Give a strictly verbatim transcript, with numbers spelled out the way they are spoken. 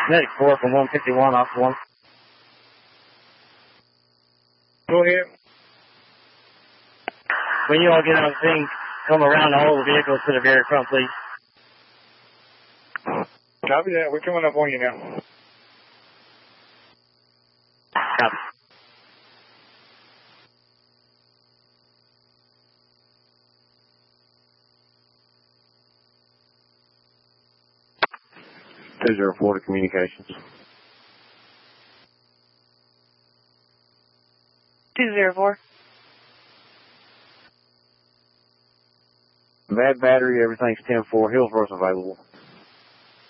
Medic four from one fifty-one off one. Go ahead. When you all get on the scene, come around all the vehicles to the very front, please. Copy that. We're coming up on you now. Copy. two zero four to communications. two zero four. Bad battery, everything's ten four. Hillsboro's available.